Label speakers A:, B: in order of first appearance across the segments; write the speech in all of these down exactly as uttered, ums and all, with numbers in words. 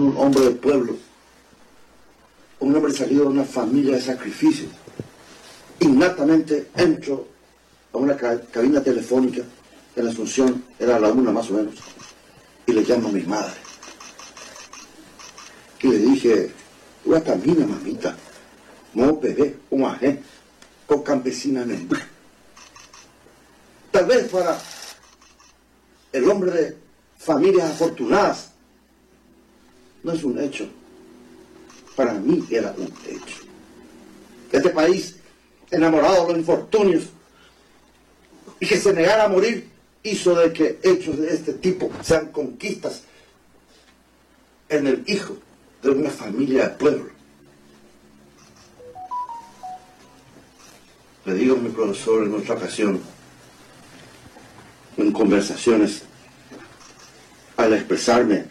A: como un hombre del pueblo, un hombre salido de una familia de sacrificio. Innatamente entro a una cabina telefónica en la Asunción, era la una más o menos, y le llamo a mi madre. Y le dije, una camina, mamita, no bebé, un ajé, con campesina nembra. Tal vez para el hombre de familias afortunadas no es un hecho. Para mí era un hecho. Este país, enamorado de los infortunios y que se negara a morir, hizo de que hechos de este tipo sean conquistas en el hijo de una familia del pueblo. Le digo a mi profesor en otra ocasión, en conversaciones, al expresarme,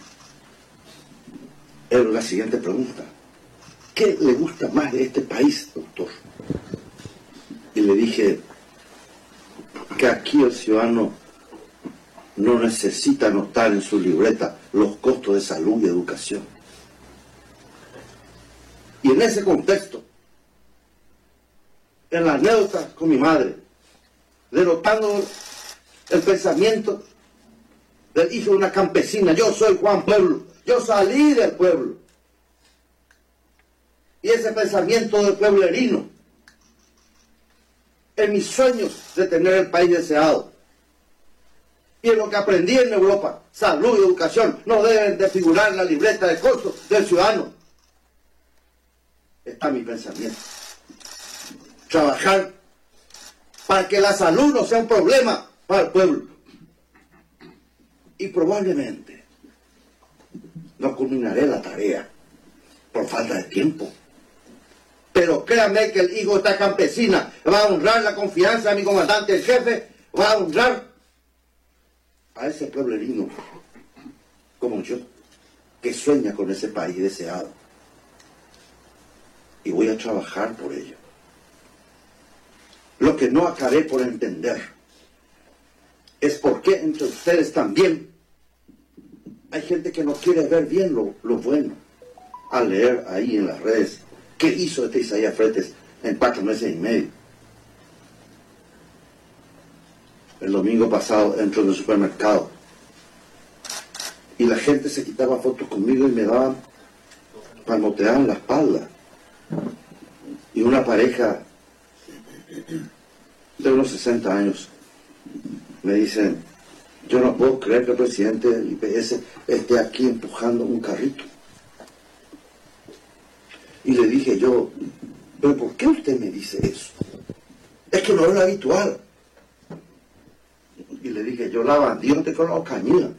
A: era la siguiente pregunta: ¿qué le gusta más de este país, doctor? Y le dije que aquí el ciudadano no necesita anotar en su libreta los costos de salud y educación. Y en ese contexto, en la anécdota con mi madre, denotando el pensamiento del hijo de una campesina, yo soy Juan Pueblo, yo salí del pueblo. Y ese pensamiento del pueblerino, en mis sueños de tener el país deseado, y en lo que aprendí en Europa, salud y educación no deben de figurar en la libreta de costos del ciudadano. Está mi pensamiento. Trabajar para que la salud no sea un problema para el pueblo. Y probablemente no culminaré la tarea por falta de tiempo. Pero créanme que el hijo de esta campesina va a honrar la confianza de mi comandante, el jefe, va a honrar a ese pueblerino como yo, que sueña con ese país deseado. Y voy a trabajar por ello. Lo que no acabé por entender es por qué entre ustedes también hay gente que no quiere ver bien lo, lo bueno. Al leer ahí en las redes qué hizo este Isaías Fretes en cuatro meses y medio. El domingo pasado entro en el supermercado y la gente se quitaba fotos conmigo y me daban, palmoteaban la espalda. Y una pareja de unos sesenta años me dicen, yo no puedo creer que el presidente del I P S esté aquí empujando un carrito. Y le dije yo, pero ¿por qué usted me dice eso? Es que no es lo habitual. Y le dije yo, la bandido te con la cañía.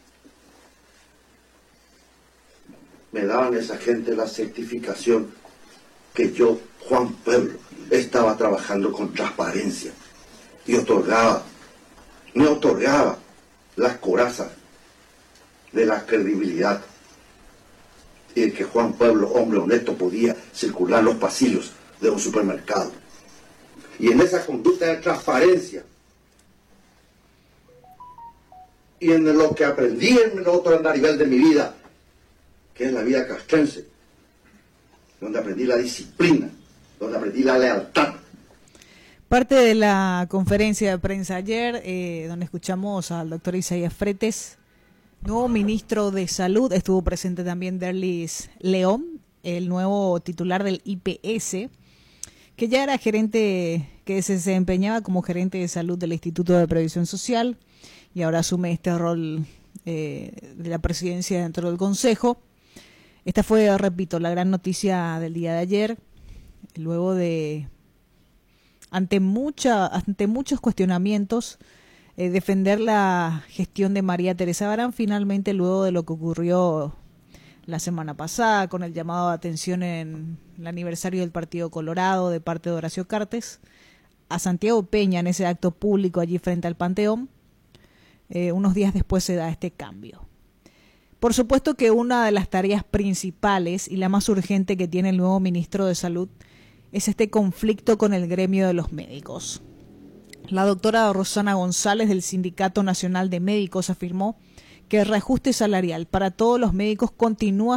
A: Me daban esa gente la certificación que yo, Juan Pueblo, estaba trabajando con transparencia y otorgaba, me otorgaba las corazas de la credibilidad y de que Juan Pueblo, hombre honesto, podía circular los pasillos de un supermercado. Y en esa conducta de transparencia y en lo que aprendí en el otro andarivel de mi vida, que es la vida castrense, donde aprendí la disciplina, donde aprendí la lealtad.
B: Parte de la conferencia de prensa ayer, eh, donde escuchamos al doctor Isaías Fretes, nuevo ministro de Salud, estuvo presente también Derlis León, el nuevo titular del I P S, que ya era gerente, que se desempeñaba como gerente de salud del Instituto de Previsión Social y ahora asume este rol eh, de la presidencia dentro del Consejo. Esta fue, repito, la gran noticia del día de ayer, luego de, ante mucha, ante muchos cuestionamientos, eh, defender la gestión de María Teresa Barán, finalmente luego de lo que ocurrió la semana pasada con el llamado de atención en el aniversario del Partido Colorado de parte de Horacio Cartes a Santiago Peña en ese acto público allí frente al Panteón. Eh, unos días después se da este cambio. Por supuesto que una de las tareas principales y la más urgente que tiene el nuevo ministro de Salud es este conflicto con el gremio de los médicos. La doctora Rosana González del Sindicato Nacional de Médicos afirmó que el reajuste salarial para todos los médicos continúa